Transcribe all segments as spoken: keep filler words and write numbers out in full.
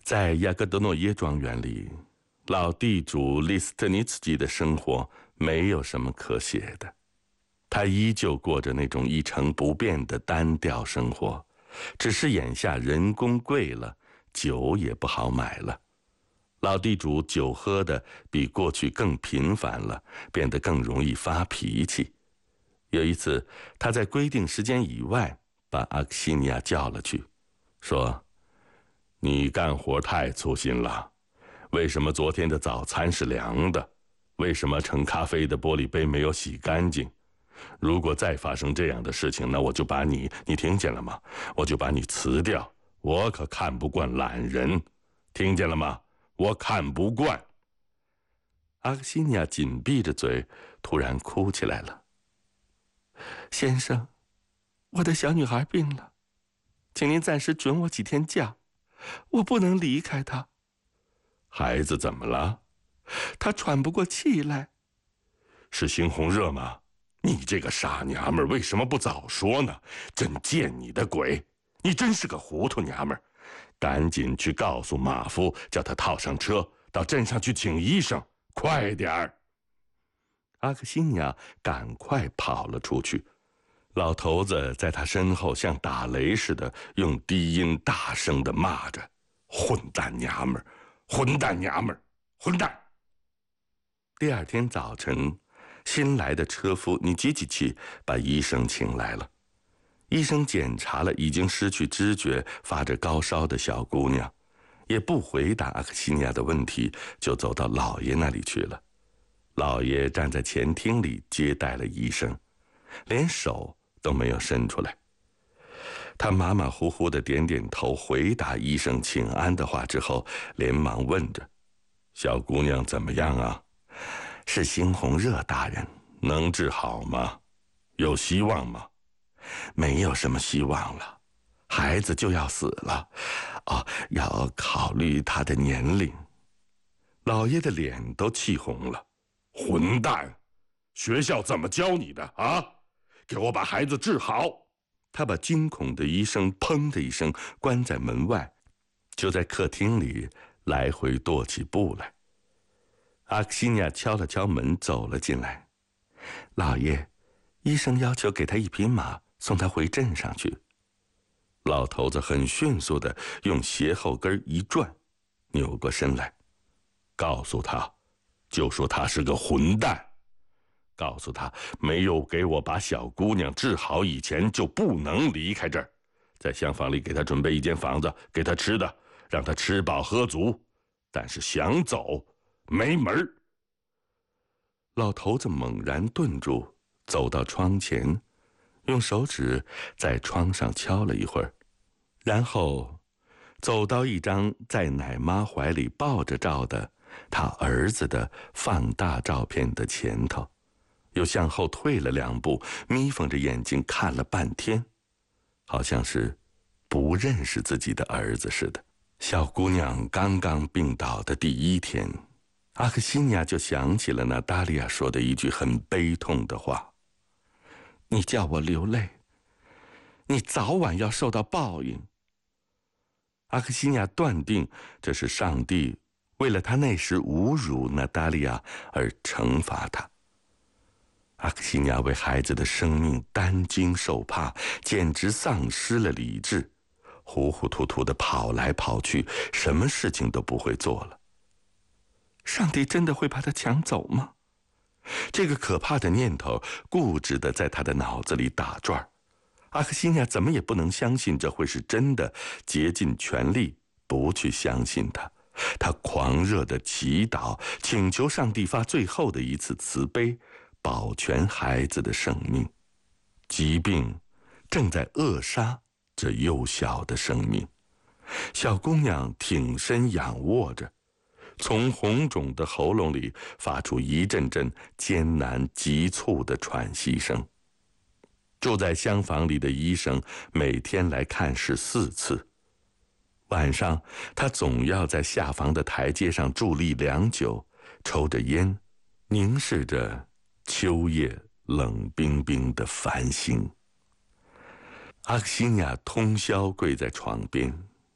在亚戈德诺耶庄园里，老地主利斯特尼茨基的生活没有什么可写的，他依旧过着那种一成不变的单调生活，只是眼下人工贵了，酒也不好买了。老地主酒喝的比过去更频繁了，变得更容易发脾气。有一次，他在规定时间以外把阿克西尼亚叫了去，说：“你干活太粗心了，为什么昨天的早餐是凉的？为什么盛咖啡的玻璃杯没有洗干净？如果再发生这样的事情，那我就把你，你听见了吗？我就把你辞掉。我可看不惯懒人，听见了吗？我看不惯。”阿克西尼亚紧闭着嘴，突然哭起来了。“先生，我的小女孩病了，请您暂时准我几天假，我不能离开她。”“孩子怎么了？”“她喘不过气来。”“是猩红热吗？你这个傻娘们儿，为什么不早说呢？真见你的鬼！你真是个糊涂娘们儿！赶紧去告诉马夫，叫他套上车，到镇上去请医生，快点儿！”阿克西尼亚赶快跑了出去，老头子在他身后像打雷似的，用低音大声地骂着：“混蛋娘们儿，混蛋娘们儿，混蛋！”第二天早晨，新来的车夫尼基基奇把医生请来了。医生检查了已经失去知觉、发着高烧的小姑娘，也不回答阿克西尼亚的问题，就走到老爷那里去了。老爷站在前厅里接待了医生，连手都没有伸出来。他马马虎虎地点点头，回答医生请安的话之后，连忙问着：“小姑娘怎么样啊？”“是猩红热，大人。”“能治好吗？有希望吗？”“没有什么希望了，孩子就要死了。哦，要考虑他的年龄。”老爷的脸都气红了。“混蛋！学校怎么教你的啊？给我把孩子治好！”他把惊恐的医生砰的一声关在门外，就在客厅里来回踱起步来。阿克西尼亚敲了敲门，走了进来。“老爷，医生要求给他一匹马，送他回镇上去。”老头子很迅速地用鞋后跟一转，扭过身来，告诉他，就说他是个混蛋，告诉他没有给我把小姑娘治好以前就不能离开这儿，在厢房里给他准备一间房子，给他吃的，让他吃饱喝足，但是想走没门儿。老头子猛然顿住，走到窗前，用手指在窗上敲了一会儿，然后走到一张在奶妈怀里抱着照的他儿子的放大照片的前头，又向后退了两步，眯缝着眼睛看了半天，好像是不认识自己的儿子似的。小姑娘刚刚病倒的第一天，阿克西尼亚就想起了那达利亚说的一句很悲痛的话：“你叫我流泪，你早晚要受到报应。”阿克西尼亚断定这是上帝为了他那时侮辱娜达利亚而惩罚他。阿克西尼亚为孩子的生命担惊受怕，简直丧失了理智，糊糊涂涂地跑来跑去，什么事情都不会做了。上帝真的会把他抢走吗？这个可怕的念头固执地在他的脑子里打转。阿克西尼亚怎么也不能相信这会是真的，竭尽全力不去相信他。他狂热地祈祷，请求上帝发最后的一次慈悲，保全孩子的生命。疾病正在扼杀这幼小的生命。小姑娘挺身仰卧着，从红肿的喉咙里发出一阵阵艰难急促的喘息声。住在厢房里的医生每天来看视四次，晚上他总要在下房的台阶上伫立良久，抽着烟，凝视着秋夜冷冰冰的繁星。阿克西尼亚通宵跪在床边，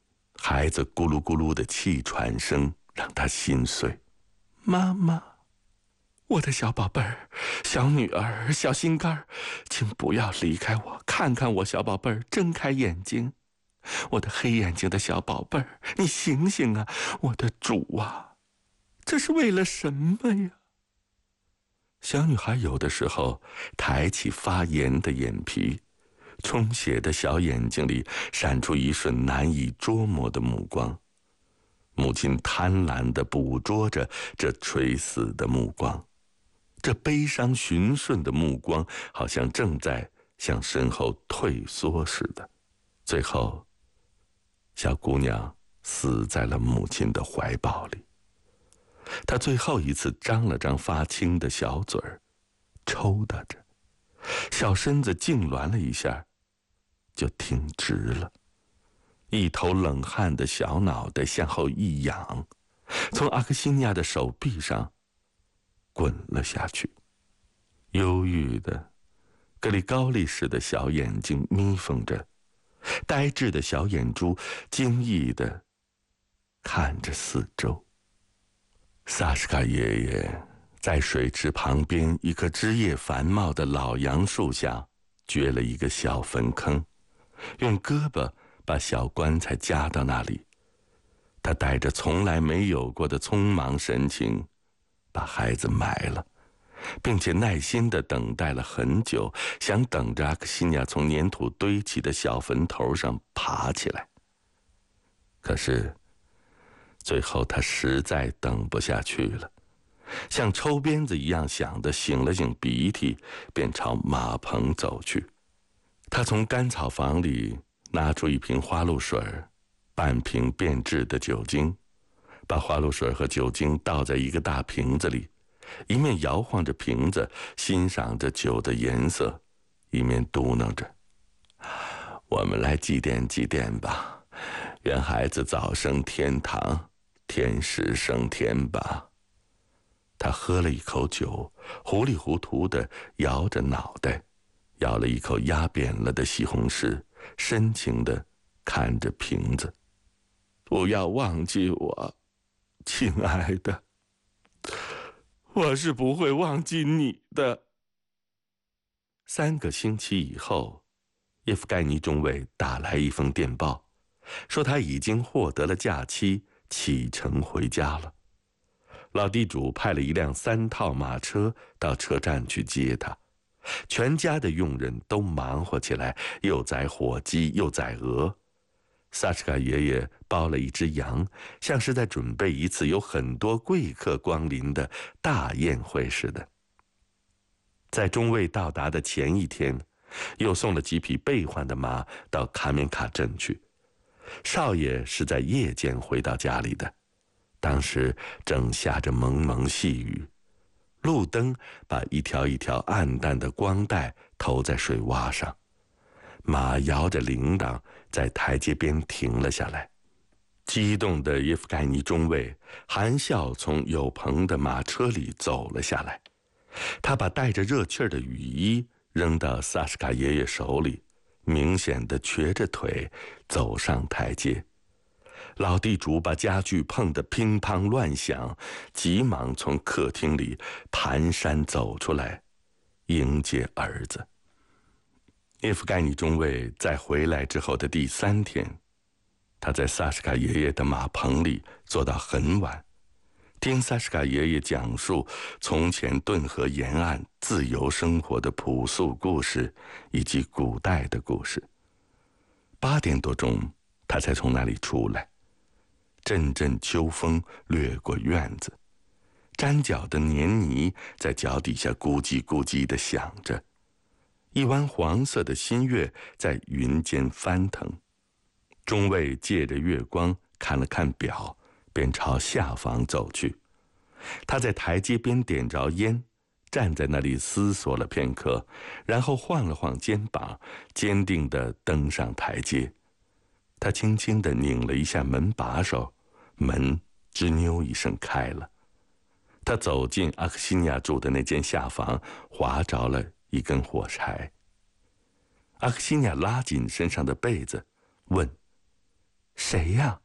孩子咕噜咕噜的气喘声让他心碎。妈妈，我的小宝贝儿，小女儿，小心肝儿，请不要离开我，看看我，小宝贝儿，睁开眼睛，我的黑眼睛的小宝贝儿，你醒醒啊，我的主啊，这是为了什么呀？小女孩有的时候抬起发炎的眼皮，充血的小眼睛里闪出一瞬难以捉摸的目光。母亲贪婪地捕捉着这垂死的目光，这悲伤循顺的目光好像正在向身后退缩似的。最后，小姑娘死在了母亲的怀抱里。她最后一次张了张发青的小嘴儿，抽打着，小身子痉挛了一下，就挺直了。一头冷汗的小脑袋向后一仰，从阿克西尼亚的手臂上滚了下去。忧郁的格里高利似的小眼睛眯缝着，呆滞的小眼珠惊异地看着四周。萨什卡爷爷在水池旁边一棵枝叶繁茂的老杨树下掘了一个小坟坑，用胳膊把小棺材夹到那里。他带着从来没有过的匆忙神情把孩子埋了，并且耐心地等待了很久，想等着阿克西尼亚从粘土堆起的小坟头上爬起来。可是最后他实在等不下去了，像抽鞭子一样响地擤了擤鼻涕，便朝马棚走去。他从干草房里拿出一瓶花露水，半瓶变质的酒精，把花露水和酒精倒在一个大瓶子里，一面摇晃着瓶子，欣赏着酒的颜色，一面嘟囔着：我们来祭奠祭奠吧，愿孩子早升天堂，天使升天吧。他喝了一口酒，糊里糊涂地摇着脑袋，咬了一口压扁了的西红柿，深情地看着瓶子。不要忘记我，亲爱的，我是不会忘记你的。三个星期以后，叶夫盖尼中尉打来一封电报，说他已经获得了假期，启程回家了。老地主派了一辆三套马车到车站去接他，全家的佣人都忙活起来，又宰火鸡又宰鹅。萨什卡爷爷包了一只羊，像是在准备一次有很多贵客光临的大宴会似的。在中尉到达的前一天，又送了几匹备换的马到卡缅卡镇去。少爷是在夜间回到家里的，当时正下着蒙蒙细雨，路灯把一条一条暗淡的光带投在水洼上。马摇着铃铛在台阶边停了下来。激动的叶夫盖尼中尉含笑从有棚的马车里走了下来，他把带着热气儿的雨衣扔到萨什卡爷爷手里，明显的瘸着腿走上台阶。老地主把家具碰得乒乓乱响，急忙从客厅里蹒跚走出来迎接儿子。叶夫盖尼中尉在回来之后的第三天，他在萨什卡爷爷的马棚里坐到很晚，听萨什卡爷爷讲述从前顿河沿岸自由生活的朴素故事以及古代的故事。八点多钟，他才从那里出来。阵阵秋风掠过院子，沾脚的黏泥在脚底下咕叽咕叽地响着。一弯黄色的新月在云间翻腾。中尉借着月光看了看表，便朝下房走去。他在台阶边点着烟，站在那里思索了片刻，然后晃了晃肩膀，坚定地登上台阶。他轻轻地拧了一下门把手，门吱扭一声开了。他走进阿克西尼亚住的那间下房，划着了一根火柴。阿克西尼亚拉紧身上的被子，问：谁呀？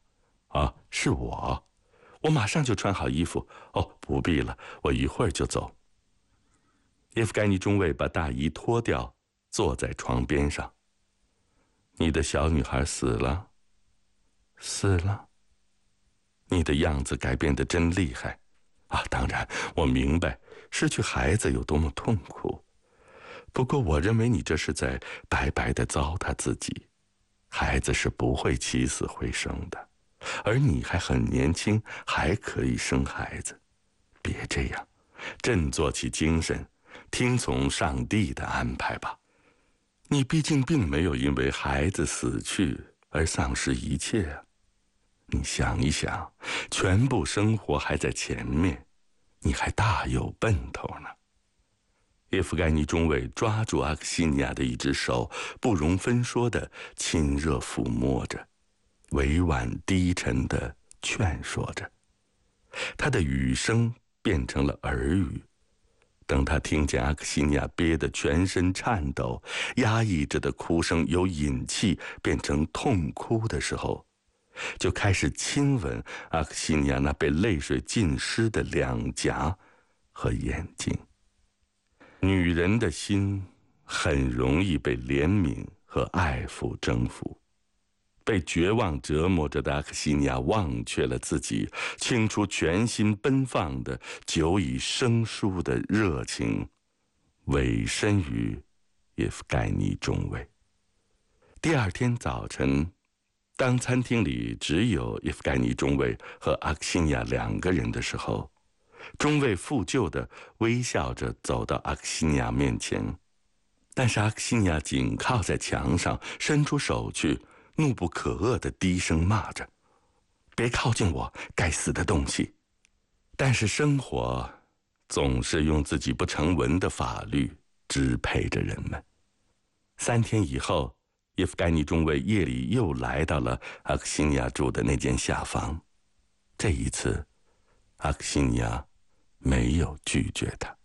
啊，是我，我马上就穿好衣服。哦，不必了，我一会儿就走。叶夫盖尼中尉把大衣脱掉，坐在床边上。你的小女孩死了，死了。你的样子改变得真厉害，啊，当然，我明白失去孩子有多么痛苦。不过，我认为你这是在白白地糟蹋自己。孩子是不会起死回生的，而你还很年轻，还可以生孩子。别这样，振作起精神，听从上帝的安排吧。你毕竟并没有因为孩子死去而丧失一切啊。你想一想，全部生活还在前面，你还大有奔头呢。叶夫盖尼中尉抓住阿克西尼亚的一只手，不容分说地亲热抚摸着，委婉低沉地劝说着。他的语声变成了耳语。等他听见阿克西尼亚憋得全身颤抖，压抑着的哭声由隐气变成痛哭的时候，就开始亲吻阿克西尼亚那被泪水浸湿的两颊和眼睛。女人的心很容易被怜悯和爱抚征服。被绝望折磨着的阿克西尼亚忘却了自己，倾出全心奔放的、久已生疏的热情，委身于叶夫盖尼中尉。第二天早晨，当餐厅里只有叶夫盖尼中尉和阿克西尼亚两个人的时候，中尉负疚地微笑着走到阿克西尼亚面前，但是阿克西尼亚紧靠在墙上，伸出手去，怒不可遏地低声骂着：“别靠近我，该死的东西！”但是生活总是用自己不成文的法律支配着人们。三天以后，叶夫盖尼中尉夜里又来到了阿克西尼亚住的那间下房。这一次，阿克西尼亚没有拒绝他。